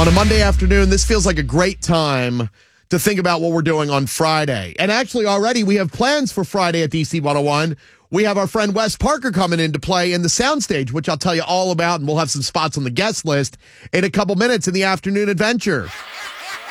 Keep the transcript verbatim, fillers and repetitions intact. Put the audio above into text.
On a Monday afternoon, this feels like a great time to think about what we're doing on Friday. And actually, already we have plans for Friday at D C one oh one. We have our friend Wes Parker coming in to play in the soundstage, which I'll tell you all about, and we'll have some spots on the guest list in a couple minutes in the afternoon adventure.